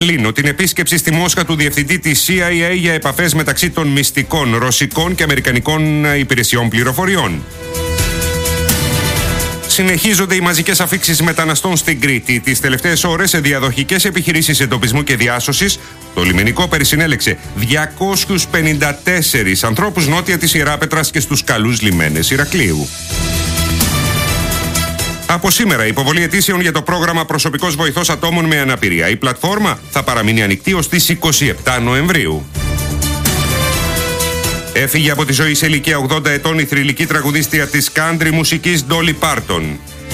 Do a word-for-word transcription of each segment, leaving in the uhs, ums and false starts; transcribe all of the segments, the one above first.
Λύνω την επίσκεψη στη Μόσχα του διευθυντή της σι άι έι για επαφές μεταξύ των μυστικών ρωσικών και αμερικανικών υπηρεσιών πληροφοριών. Συνεχίζονται οι μαζικές αφίξεις μεταναστών στην Κρήτη. Τις τελευταίες ώρες, σε διαδοχικές επιχειρήσεις εντοπισμού και διάσωσης, το λιμενικό περισυνέλεξε διακόσιους πενήντα τέσσερις ανθρώπους νότια της Ιεράπετρας και στους καλούς λιμένες Ηρακλείου. Από σήμερα, υποβολή αιτήσεων για το πρόγραμμα Προσωπικός Βοηθός Ατόμων με Αναπηρία. Η πλατφόρμα θα παραμείνει ανοιχτή ως τις είκοσι επτά Νοεμβρίου. Έφυγε από τη ζωή σε ηλικία ογδόντα ετών η θρυλική τραγουδίστρια της country μουσικής Dolly Parton.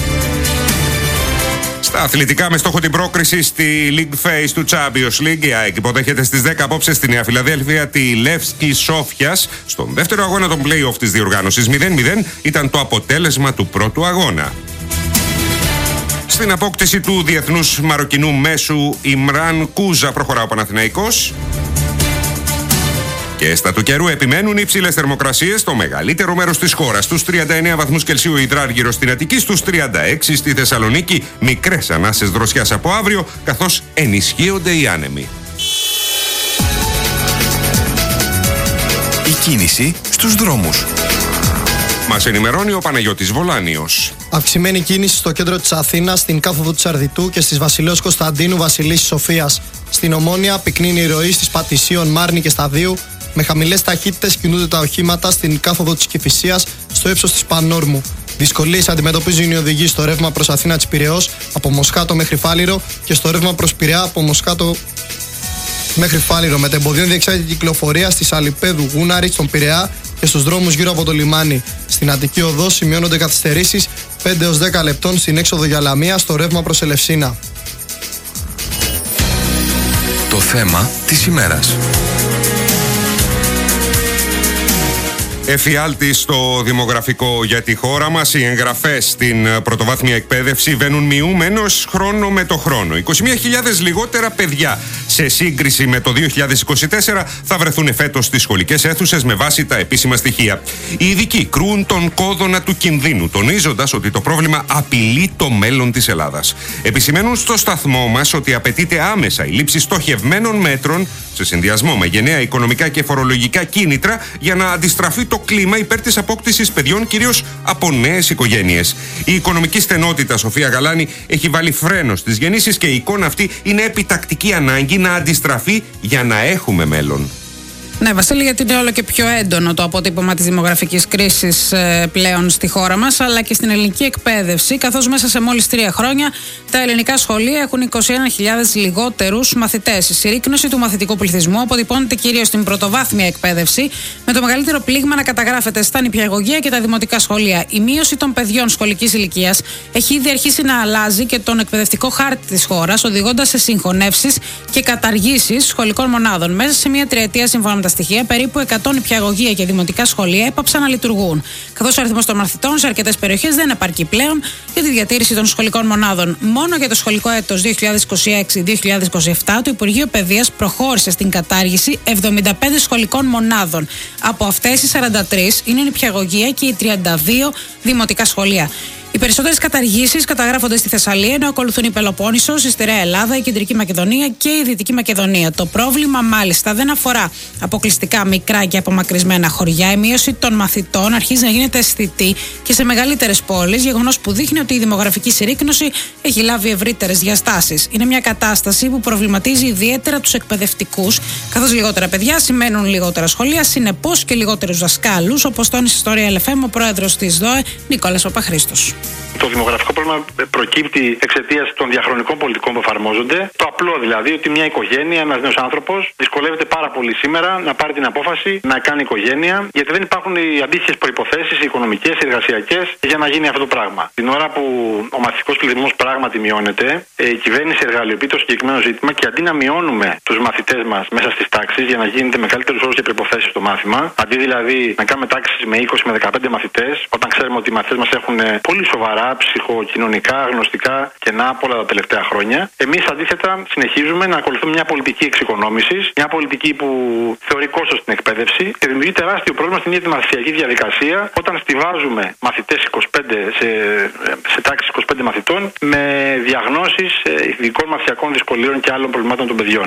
Στα αθλητικά, με στόχο την πρόκριση στη League Phase του Champions League, η ΑΕΚ υποδέχεται στις δέκα απόψε στη Νέα Φιλαδέλφια τη Λεύσκη Σόφιας. Στον δεύτερο αγώνα των play-off της διοργάνωσης, μηδέν μηδέν ήταν το αποτέλεσμα του πρώτου αγώνα. Στην απόκτηση του διεθνούς μαροκινού μέσου Ιμράν Κούζα προχωρά ο Παναθηναϊκός. Και στα του καιρού επιμένουν οι υψηλές θερμοκρασίες στο μεγαλύτερο μέρος της χώρας. Στους τριάντα εννέα βαθμούς Κελσίου υδράργυρο στην Αττική, στους τριάντα έξι στη Θεσσαλονίκη. Μικρές ανάσες δροσιάς από αύριο, καθώς ενισχύονται οι άνεμοι. Η κίνηση στους δρόμους. Μας ενημερώνει ο Παναγιώτης Βολάνιος. Αυξημένη κίνηση στο κέντρο της Αθήνας, στην κάθοδο της Αρδιτού και στις Βασιλέως Κωνσταντίνου Βασιλίσσης Σοφίας. Στην Ομόνια πυκνή η ροή στις Πατησίων, Μάρνη και Σταδίου. Με χαμηλές ταχύτητες κινούνται τα οχήματα στην κάθοδο της Κηφισίας στο ύψος της Πανόρμου. Δυσκολίες αντιμετωπίζουν οι οδηγοί στο ρεύμα προς Αθήνα της Πειραιώς από Μοσχάτο μέχρι Φάληρο και στο ρεύμα προς Πειραιά από Μοσχάτο μέχρι Φάληρο. Με τεμποδίων διεξάγεται κυκλοφορία στη Αλιπέδου, Γούναρη, στον Πειραιά και στους δρόμους γύρω από το λιμάνι. Στην Αττική Οδό σημειώνονται καθυστερήσεις πέντε έως δέκα λεπτών στην έξοδο για Λαμία στο ρεύμα προς Ελευσίνα. Το θέμα της ημέρας. Εφιάλτη στο δημογραφικό για τη χώρα μας. Οι εγγραφές στην πρωτοβάθμια εκπαίδευση βαίνουν μειούμενος χρόνο με το χρόνο. είκοσι μία χιλιάδες λιγότερα παιδιά σε σύγκριση με το δύο χιλιάδες είκοσι τέσσερα θα βρεθούν φέτος στις σχολικές αίθουσες με βάση τα επίσημα στοιχεία. Οι ειδικοί κρούν τον κόδωνα του κινδύνου, τονίζοντας ότι το πρόβλημα απειλεί το μέλλον της Ελλάδας. Επισημαίνουν στο σταθμό μας ότι απαιτείται άμεσα η λήψη στοχευμένων μέτρων σε συνδυασμό με γενναία οικονομικά και φορολογικά κίνητρα για να αντιστραφεί το κλίμα υπέρ της απόκτησης παιδιών, κυρίως από νέες οικογένειες. Η οικονομική στενότητα, Σοφία Γαλάνη, έχει βάλει φρένο στις γεννήσεις και η εικόνα αυτή είναι επιτακτική ανάγκη να αντιστραφεί για να έχουμε μέλλον. Ναι, Βασίλη, γιατί είναι όλο και πιο έντονο το αποτύπωμα της δημογραφικής κρίσης ε, πλέον στη χώρα μας, αλλά και στην ελληνική εκπαίδευση, καθώς μέσα σε μόλις τρία χρόνια τα ελληνικά σχολεία έχουν είκοσι ένα χιλιάδες λιγότερους μαθητές. Η συρρίκνωση του μαθητικού πληθυσμού αποτυπώνεται κυρίως στην πρωτοβάθμια εκπαίδευση, με το μεγαλύτερο πλήγμα να καταγράφεται στα νηπιαγωγεία και τα δημοτικά σχολεία. Η μείωση των παιδιών σχολικής ηλικίας έχει ήδη αρχίσει να αλλάζει και τον εκπαιδευτικό χάρτη της χώρας, οδηγώντας σε συγχωνεύσεις και καταργήσεις σχολικών μονάδων. Μέσα σε μια τριετία, σύμφωνα με τα στοιχεία, περίπου εκατό νηπιαγωγεία και δημοτικά σχολεία έπαψαν να λειτουργούν, καθώς ο αριθμός των μαθητών σε αρκετές περιοχές δεν επαρκεί πλέον για τη διατήρηση των σχολικών μονάδων. Μόνο για το σχολικό έτος δύο χιλιάδες είκοσι έξι δύο χιλιάδες είκοσι επτά το Υπουργείο Παιδείας προχώρησε στην κατάργηση εβδομήντα πέντε σχολικών μονάδων. Από αυτές οι σαράντα τρεις είναι νηπιαγωγεία και οι τριάντα δύο δημοτικά σχολεία. Οι περισσότερες καταργήσεις καταγράφονται στη Θεσσαλία, ενώ ακολουθούν η Πελοπόννησος, η Στερεά Ελλάδα, η Κεντρική Μακεδονία και η Δυτική Μακεδονία. Το πρόβλημα, μάλιστα, δεν αφορά αποκλειστικά μικρά και απομακρυσμένα χωριά. Η μείωση των μαθητών αρχίζει να γίνεται αισθητή και σε μεγαλύτερες πόλεις, γεγονός που δείχνει ότι η δημογραφική συρρίκνωση έχει λάβει ευρύτερες διαστάσεις. Είναι μια κατάσταση που προβληματίζει ιδιαίτερα τους εκπαιδευτικούς, καθώς λιγότερα παιδιά σημαίνουν λιγότερα σχολεία, συνεπώς και λιγότερους δασκάλους, όπως τόνισε στο Real εφ εμ ο πρόεδρος της ΔΟΕ, Νικόλας Παπαχρήστος. Το δημογραφικό πρόβλημα προκύπτει εξαιτίας των διαχρονικών πολιτικών που εφαρμόζονται. Το απλό δηλαδή, ότι μια οικογένεια, ένας νέος άνθρωπος, δυσκολεύεται πάρα πολύ σήμερα να πάρει την απόφαση να κάνει οικογένεια, γιατί δεν υπάρχουν οι αντίστοιχες προϋποθέσεις, οι οικονομικές, οι εργασιακές, για να γίνει αυτό το πράγμα. Την ώρα που ο μαθητικός πληθυσμός πράγματι μειώνεται, η κυβέρνηση εργαλειοποιεί το συγκεκριμένο ζήτημα και αντί να μειώνουμε τους μαθητές μας μέσα στις τάξεις για να γίνεται με καλύτερους όρους και προϋποθέσεις το μάθημα, αντί δηλαδή να κάνουμε τάξεις με είκοσι με δεκαπέντε μαθητές, όταν ξέρουμε ότι οι μαθητές μας έχουν πολύ σοβαρά ψυχοκοινωνικά, γνωστικά κενά από όλα τα τελευταία χρόνια. Εμείς αντίθετα συνεχίζουμε να ακολουθούμε μια πολιτική εξοικονόμησης, μια πολιτική που θεωρεί κόστος στην εκπαίδευση και δημιουργεί τεράστιο πρόβλημα στην ίδια τη μαθησιακή διαδικασία όταν στιβάζουμε μαθητές είκοσι πέντε σε, σε τάξη είκοσι πέντε μαθητών με διαγνώσεις ειδικών μαθησιακών δυσκολίων και άλλων προβλημάτων των παιδιών.